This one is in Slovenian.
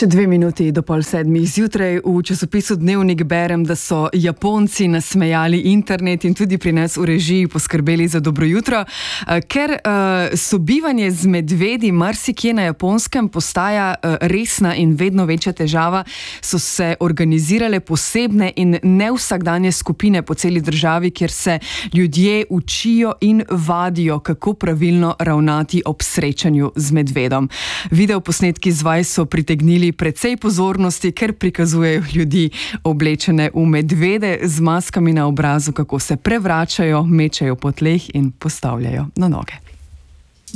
Še 2 minuti do 6:30 zjutraj. V časopisu Dnevnik berem, da so Japonci nasmejali internet in tudi pri nas v režiji poskrbeli za dobro jutro, ker sobivanje z medvedi marsikje na Japonskem postaja resna in vedno večja težava, so se organizirale posebne in nevsakdanje skupine po celi državi, kjer se ljudje učijo in vadijo, kako pravilno ravnati ob srečanju z medvedom. Videoposnetki z vaj so pritegnili precej pozornosti, ker prikazujejo ljudi oblečene v medvede z maskami na obrazu, kako se prevračajo, mečejo po tleh in postavljajo na noge.